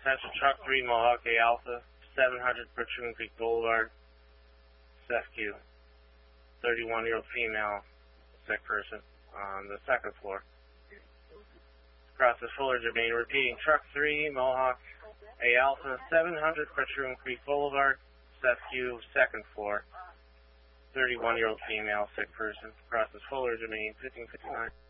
attention, truck 3, Mohawk A Alpha, 700 Bertrand Creek Boulevard, SESQ, 31-year-old female, sick person, on the second floor. Process Fuller Jermaine, repeating, truck 3, Mohawk A Alpha, 700 Bertrand Creek Boulevard, SESQ, second floor, 31-year-old female, sick person. Process Fuller Jermaine, 1559.